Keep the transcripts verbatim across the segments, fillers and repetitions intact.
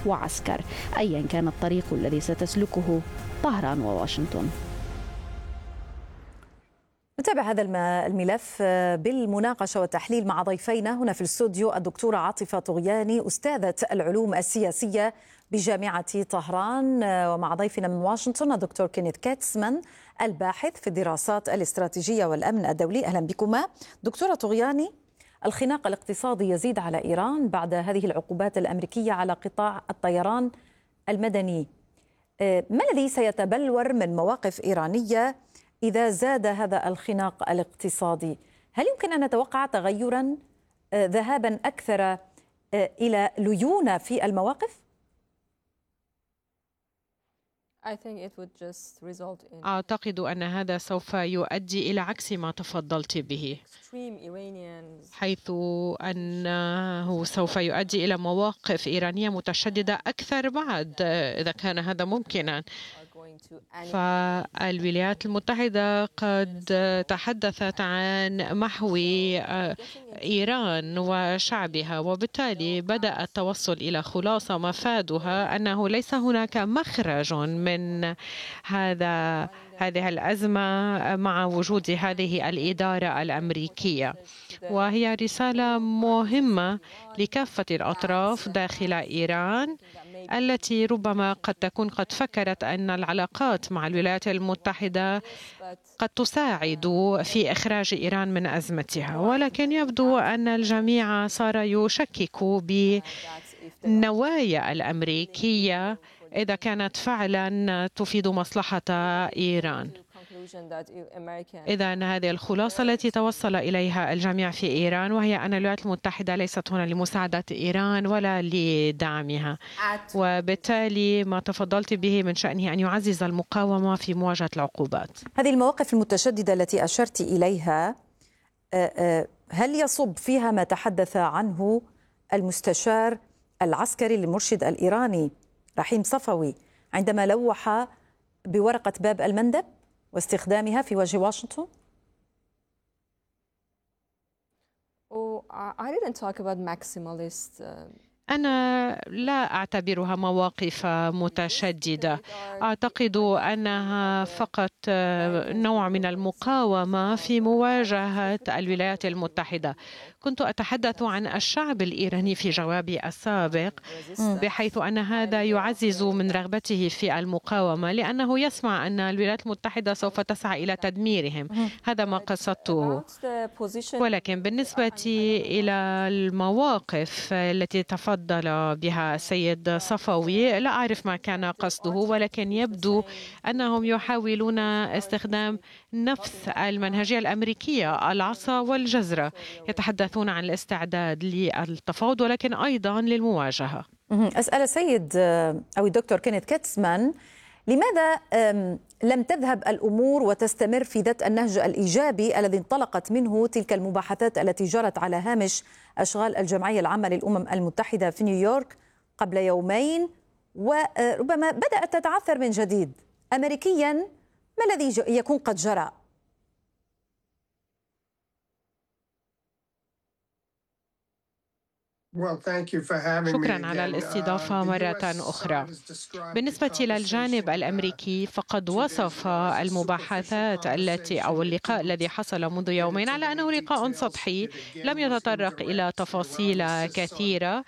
وعسكر، أيا كان الطريق الذي ستسلكه طهران وواشنطن. نتابع هذا الملف بالمناقشة والتحليل مع ضيفينا هنا في الاستوديو: الدكتورة عاطفة طغياني أستاذة العلوم السياسية بجامعة طهران، ومع ضيفنا من واشنطن الدكتور كينيث كاتسمان الباحث في الدراسات الاستراتيجية والأمن الدولي. أهلا بكما. دكتورة طغياني، الخناق الاقتصادي يزيد على إيران بعد هذه العقوبات الأمريكية على قطاع الطيران المدني. ما الذي سيتبلور من مواقف إيرانية إذا زاد هذا الخناق الاقتصادي؟ هل يمكن أن نتوقع تغيرا ذهابا أكثر إلى ليونة في المواقف؟ أعتقد أن هذا سوف يؤدي إلى عكس ما تفضلت به، حيث أنه سوف يؤدي إلى مواقف إيرانية متشددة أكثر بعد إذا كان هذا ممكنا. فالولايات المتحدة قد تحدثت عن محو إيران وشعبها، وبالتالي بدأ التوصل إلى خلاصة مفادها أنه ليس هناك مخرج من هذا هذه الأزمة مع وجود هذه الإدارة الأمريكية، وهي رسالة مهمة لكافة الأطراف داخل إيران التي ربما قد تكون قد فكرت أن العلاقات مع الولايات المتحدة قد تساعد في إخراج إيران من أزمتها، ولكن يبدو أن الجميع صار يشكك بالنوايا الأمريكية إذا كانت فعلا تفيد مصلحة إيران. إذن هذه الخلاصة التي توصل إليها الجميع في إيران، وهي أن الولايات المتحدة ليست هنا لمساعدة إيران ولا لدعمها، وبالتالي ما تفضلت به من شأنه أن يعزز المقاومة في مواجهة العقوبات. هذه المواقف المتشددة التي أشرت إليها، هل يصب فيها ما تحدث عنه المستشار العسكري للمرشد الإيراني رحيم صفوي عندما لوح بورقة باب المندب واستخدامها في وجه واشنطن؟ Oh, I didn't talk about maximalist. أنا لا أعتبرها مواقف متشددة، أعتقد أنها فقط نوع من المقاومة في مواجهة الولايات المتحدة. كنت أتحدث عن الشعب الإيراني في جوابي السابق، بحيث أن هذا يعزز من رغبته في المقاومة، لأنه يسمع أن الولايات المتحدة سوف تسعى إلى تدميرهم. هذا ما قصدته. ولكن بالنسبة إلى المواقف التي تفضل بها السيد صفوي، لا أعرف ما كان قصده، ولكن يبدو أنهم يحاولون استخدام نفس المنهجية الأمريكية، العصا والجزرة. يتحدثون عن الاستعداد للتفاوض ولكن أيضا للمواجهة. أسأل السيد أو الدكتور كينيث كاتسمان، لماذا لم تذهب الأمور وتستمر في ذات النهج الإيجابي الذي انطلقت منه تلك المباحثات التي جرت على هامش أشغال الجمعية العامة للأمم المتحدة في نيويورك قبل يومين، وربما بدأت تتعثر من جديد أمريكيا؟ ما الذي يكون قد جرى؟ شكرا على الاستضافة مرة أخرى. بالنسبة للجانب الأمريكي فقد وصف المباحثات التي أو اللقاء الذي حصل منذ يومين على أنه لقاء سطحي لم يتطرق إلى تفاصيل كثيرة،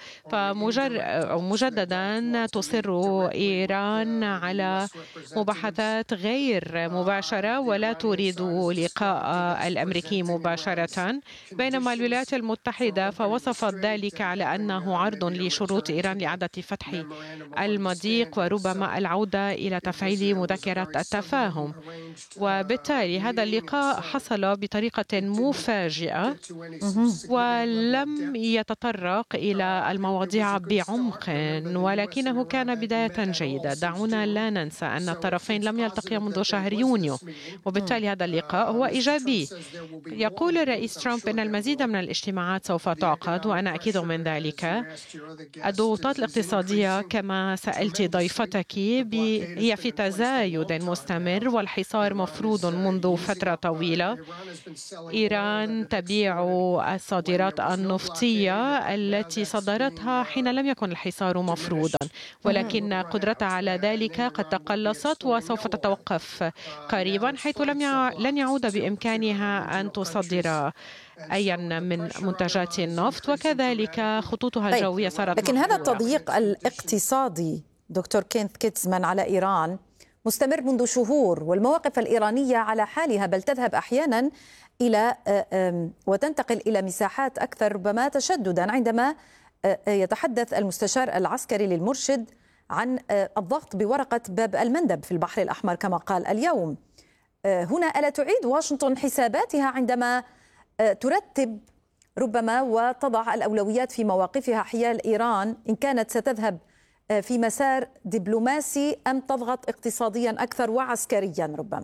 فمجددا تصر إيران على مباحثات غير مباشرة ولا تريد لقاء الأمريكي مباشرة، بينما الولايات المتحدة فوصفت ذلك على أنه عرض لشروط إيران لإعادة فتح المضيق وربما العودة إلى تفعيل مذكرة التفاهم. وبالتالي هذا اللقاء حصل بطريقة مفاجئة ولم يتطرق إلى المواضيع بعمق، ولكنه كان بداية جيدة. دعونا لا ننسى أن الطرفين لم يلتقيا منذ شهر يونيو، وبالتالي هذا اللقاء هو إيجابي. يقول الرئيس ترامب أن المزيد من الاجتماعات سوف تعقد، وأنا أكيد من كذلك الضغوطات الاقتصادية كما سألت ضيفتك هي في تزايد مستمر، والحصار مفروض منذ فترة طويلة. إيران تبيع الصادرات النفطية التي صدرتها حين لم يكن الحصار مفروضا، ولكن قدرتها على ذلك قد تقلصت وسوف تتوقف قريبا، حيث لم يع... لن يعود بإمكانها أن تصدر أيا من منتجات النفط، وكذلك خطوطها الجوية صارت. لكن هذا التضييق الاقتصادي دكتور كينث كيتزمان على إيران مستمر منذ شهور، والمواقف الإيرانية على حالها، بل تذهب أحيانا إلى وتنتقل إلى مساحات أكثر ربما تشددا، عندما يتحدث المستشار العسكري للمرشد عن الضغط بورقة باب المندب في البحر الأحمر كما قال اليوم. هنا ألا تعيد واشنطن حساباتها عندما ترتب ربما وتضع الأولويات في مواقفها حيال إيران، إن كانت ستذهب في مسار دبلوماسي أم تضغط اقتصاديا أكثر وعسكريا ربما؟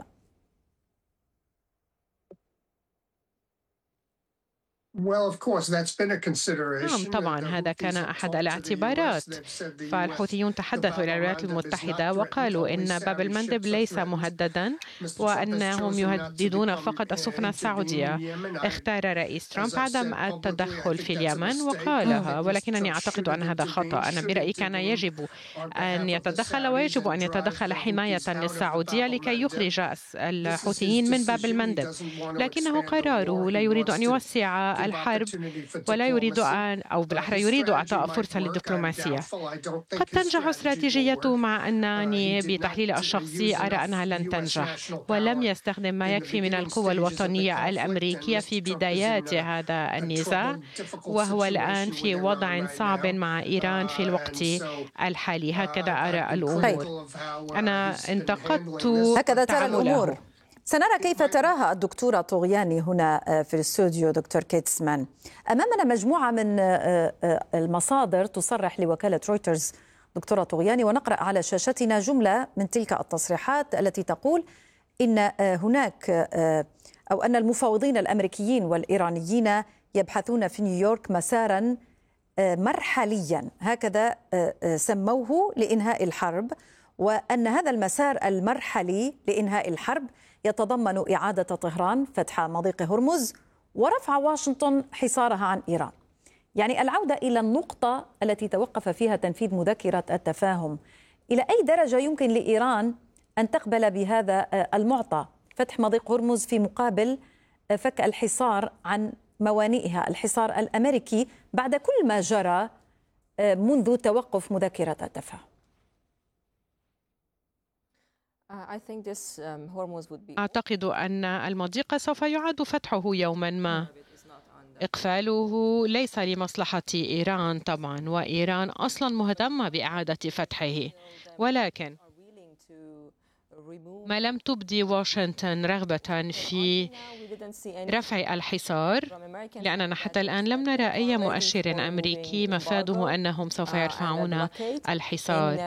نعم طبعا، هذا كان أحد الاعتبارات. فالحوثيون تحدثوا إلى الولايات المتحدة وقالوا إن باب المندب ليس مهددا، وأنهم يهددون فقط السفن السعودية. اختار رئيس ترامب عدم التدخل في اليمن وقالها، ولكنني أعتقد أن هذا خطأ. أنا برأيي كان يجب أن يتدخل، ويجب أن يتدخل حماية للسعودية لكي يخرج الحوثيين من باب المندب، لكنه قراره لا يريد أن يوسع الحرب ولا يريد أن أو بالأحرى يريد إعطاء فرصة للدبلوماسية. قد تنجح استراتيجيته، مع أنني بتحليل الشخصي أرى أنها لن تنجح، ولم يستخدم ما يكفي من القوى الوطنية الأمريكية في بدايات هذا النزاع، وهو الآن في وضع صعب مع إيران في الوقت الحالي. هكذا أرى الأمور. أنا انتقدت هكذا ترى الأمور. سنرى كيف تراها الدكتورة طغياني هنا في الاستوديو. دكتور كيتزمان، أمامنا مجموعة من المصادر تصرح لوكالة رويترز دكتورة طغياني، ونقرأ على شاشتنا جملة من تلك التصريحات التي تقول إن هناك أو أن المفاوضين الأمريكيين والإيرانيين يبحثون في نيويورك مسارا مرحليا، هكذا سموه، لإنهاء الحرب، وأن هذا المسار المرحلي لإنهاء الحرب يتضمن إعادة طهران فتح مضيق هرمز ورفع واشنطن حصارها عن إيران. يعني العودة إلى النقطة التي توقف فيها تنفيذ مذكرة التفاهم. إلى أي درجة يمكن لإيران أن تقبل بهذا المعطى، فتح مضيق هرمز في مقابل فك الحصار عن موانئها، الحصار الأمريكي، بعد كل ما جرى منذ توقف مذكرة التفاهم؟ أعتقد أن المضيق سوف يعاد فتحه يوما ما. إقفاله ليس لمصلحة إيران طبعا، وإيران أصلا مهتمة بإعادة فتحه، ولكن ما لم تبدي واشنطن رغبة في رفع الحصار، لأننا حتى الآن لم نرى أي مؤشر أمريكي مفاده أنهم سوف يرفعون الحصار.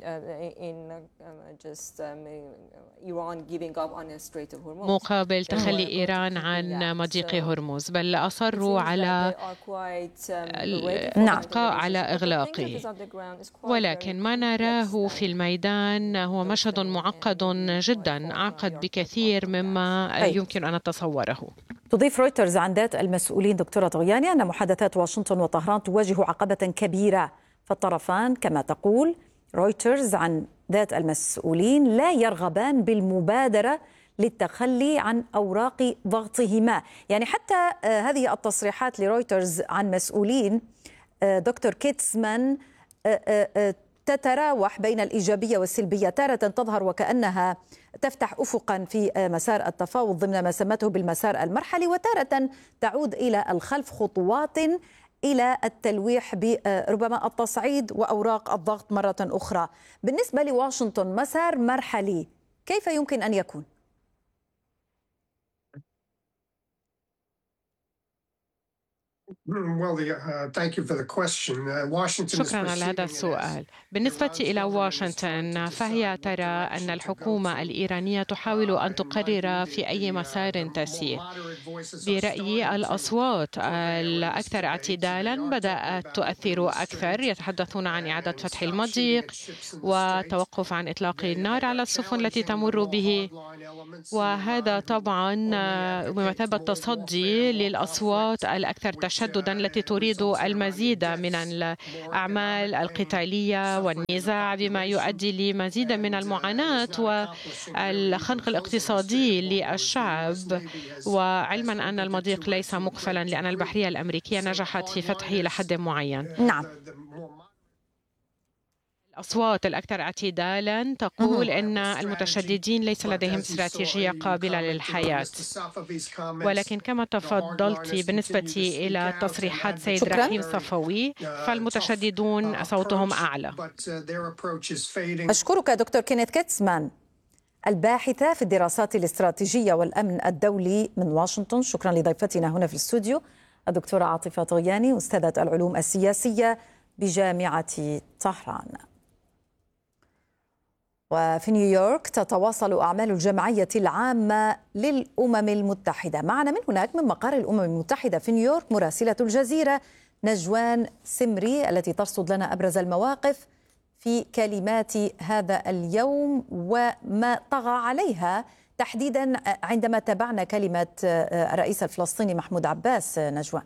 مقابل تخلي إيران عن مضيق هرمز، بل أصروا على الإبقاء على إغلاقه. ولكن ما نراه في الميدان هو مشهد معقد جدا، أعقد بكثير مما يمكن أن نتصوره. تضيف رويترز عن ذات المسؤولين دكتورة طغياني أن محادثات واشنطن وطهران تواجه عقبة كبيرة، فالطرفان كما تقول رويترز عن ذات المسؤولين لا يرغبان بالمبادرة للتخلي عن أوراق ضغطهما. يعني حتى هذه التصريحات لرويترز عن مسؤولين دكتور كيتزمان تتراوح بين الإيجابية والسلبية، تارة تظهر وكأنها تفتح أفقا في مسار التفاوض ضمن ما سمته بالمسار المرحلي، وتارة تعود إلى الخلف خطوات إلى التلويح بربما التصعيد وأوراق الضغط مرة أخرى. بالنسبة لواشنطن مسار مرحلي كيف يمكن أن يكون؟ شكرا على هذا السؤال. بالنسبة إلى واشنطن فهي ترى أن الحكومة الإيرانية تحاول أن تقرر في أي مسار تسير. برأيي الأصوات الأكثر اعتدالا بدأت تؤثر أكثر، يتحدثون عن إعادة فتح المضيق وتوقف عن إطلاق النار على السفن التي تمر به، وهذا طبعا بمثابة تصدي للأصوات الأكثر تشددا التي تريد المزيد من الأعمال القتالية والنزاع، بما يؤدي لمزيد من المعاناة والخنق الاقتصادي للشعب. وعلما أن المضيق ليس مقفلا لأن البحرية الأمريكية نجحت في فتحه لحد معين. نعم. الأصوات الأكثر اعتدالا تقول أن المتشددين ليس لديهم استراتيجية قابلة للحياة، ولكن كما تفضلت بالنسبة إلى تصريحات سيد شكرا. رحيم صفوي فالمتشددون صوتهم أعلى. أشكرك دكتور كينيث كيتسمان، الباحثة في الدراسات الاستراتيجية والأمن الدولي من واشنطن. شكرا لضيفتنا هنا في الاستوديو الدكتورة عاطفة طغياني، أستاذة العلوم السياسية بجامعة طهران. وفي نيويورك تتواصل أعمال الجمعية العامة للأمم المتحدة. معنا من هناك من مقر الأمم المتحدة في نيويورك مراسلة الجزيرة نجوان سمري التي ترصد لنا أبرز المواقف في كلمات هذا اليوم وما طغى عليها تحديدا عندما تابعنا كلمة الرئيس الفلسطيني محمود عباس. نجوان.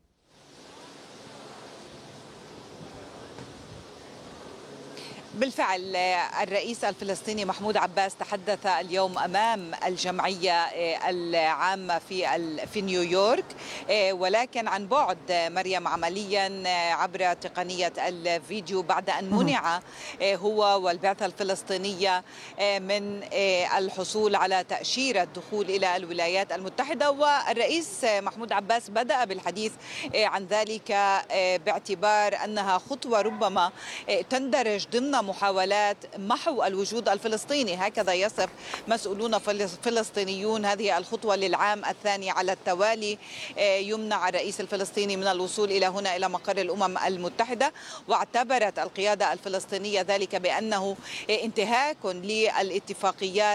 بالفعل الرئيس الفلسطيني محمود عباس تحدث اليوم أمام الجمعية العامة في في نيويورك، ولكن عن بعد مريم، عمليا عبر تقنية الفيديو، بعد أن منع هو والبعثة الفلسطينية من الحصول على تأشيرة الدخول إلى الولايات المتحدة. والرئيس محمود عباس بدأ بالحديث عن ذلك باعتبار أنها خطوة ربما تندرج ضمن محاولات محو الوجود الفلسطيني. هكذا يصف مسؤولون فلسطينيون هذه الخطوة للعام الثاني على التوالي. يمنع الرئيس الفلسطيني من الوصول إلى هنا إلى مقر الأمم المتحدة، واعتبرت القيادة الفلسطينية ذلك بأنه انتهاك للاتفاقيات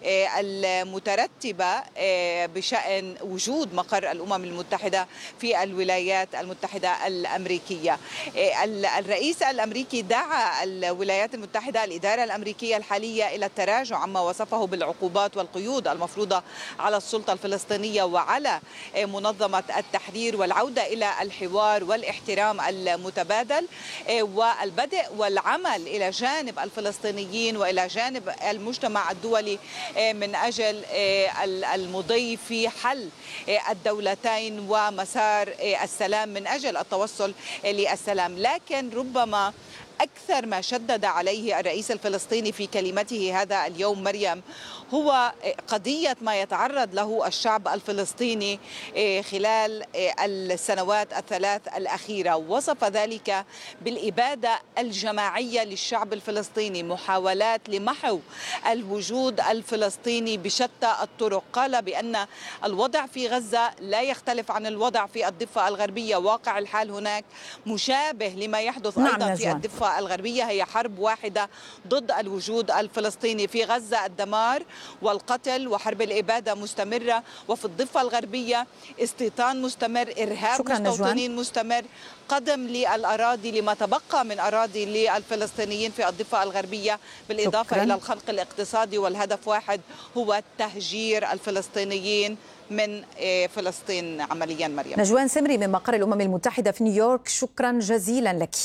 المترتبة بشأن وجود مقر الأمم المتحدة في الولايات المتحدة الأمريكية. الرئيس الأمريكي دعا الولايات المتحدة الإدارة الأمريكية الحالية إلى التراجع عما وصفه بالعقوبات والقيود المفروضة على السلطة الفلسطينية وعلى منظمة التحرير، والعودة إلى الحوار والاحترام المتبادل والبدء والعمل إلى جانب الفلسطينيين وإلى جانب المجتمع الدولي من أجل المضي في حل الدولتين ومسار السلام من أجل التوصل للسلام. لكن ربما أكثر ما شدد عليه الرئيس الفلسطيني في كلمته هذا اليوم مريم هو قضية ما يتعرض له الشعب الفلسطيني خلال السنوات الثلاث الأخيرة. وصف ذلك بالإبادة الجماعية للشعب الفلسطيني، محاولات لمحو الوجود الفلسطيني بشتى الطرق. قال بأن الوضع في غزة لا يختلف عن الوضع في الضفة الغربية، واقع الحال هناك مشابه لما يحدث نعم أيضا نجوان. في الضفة الغربية. هي حرب واحدة ضد الوجود الفلسطيني. في غزة الدمار والقتل وحرب الإبادة مستمرة، وفي الضفة الغربية استيطان مستمر، إرهاب مستوطنين مستمر، قدم للأراضي لما تبقى من أراضي للفلسطينيين في الضفة الغربية، بالإضافة شكرا. إلى الخنق الاقتصادي، والهدف واحد هو تهجير الفلسطينيين من فلسطين عمليا. مريم. نجوان سمري من مقر الأمم المتحدة في نيويورك، شكرا جزيلا لك.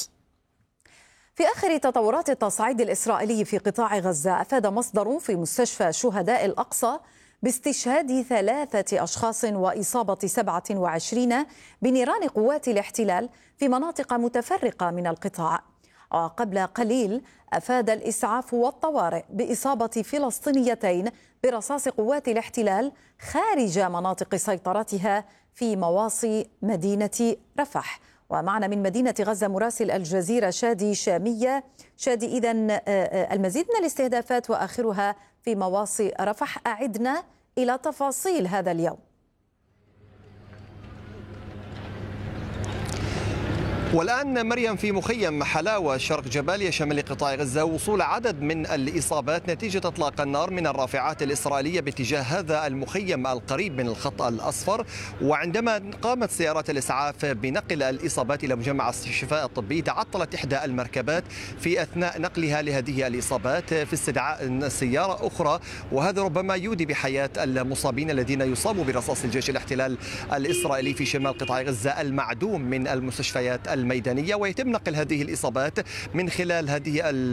في آخر تطورات التصعيد الإسرائيلي في قطاع غزة، أفاد مصدر في مستشفى شهداء الأقصى باستشهاد ثلاثة أشخاص وإصابة سبعة وعشرين بنيران قوات الاحتلال في مناطق متفرقة من القطاع. وقبل قليل أفاد الإسعاف والطوارئ بإصابة فلسطينيتين برصاص قوات الاحتلال خارج مناطق سيطرتها في مواصي مدينة رفح. ومعنا من مدينة غزة مراسل الجزيرة شادي شامية. شادي، إذن المزيد من الاستهدافات وآخرها في مواصي رفح، أعدنا إلى تفاصيل هذا اليوم. والآن مريم في مخيم حلاوة شرق جباليا شمال قطاع غزة وصول عدد من الإصابات نتيجة إطلاق النار من الرافعات الإسرائيلية باتجاه هذا المخيم القريب من الخط الأصفر. وعندما قامت سيارات الإسعاف بنقل الإصابات إلى مجمع الشفاء الطبي تعطلت إحدى المركبات في أثناء نقلها لهذه الإصابات في استدعاء سيارة أخرى، وهذا ربما يودي بحياة المصابين الذين يصابوا برصاص الجيش الاحتلال الإسرائيلي في شمال قطاع غزة المعدوم من المستشفيات الميدانية. ويتم نقل هذه الإصابات من خلال هذه